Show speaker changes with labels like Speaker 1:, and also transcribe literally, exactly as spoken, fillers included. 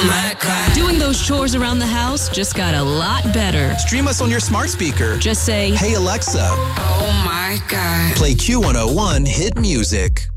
Speaker 1: my God.
Speaker 2: Doing those chores around the house just got a lot better.
Speaker 3: Stream us on your smart speaker.
Speaker 2: Just say,
Speaker 3: "Hey Alexa."
Speaker 1: Oh my God.
Speaker 3: Play Q one oh one Hit Music.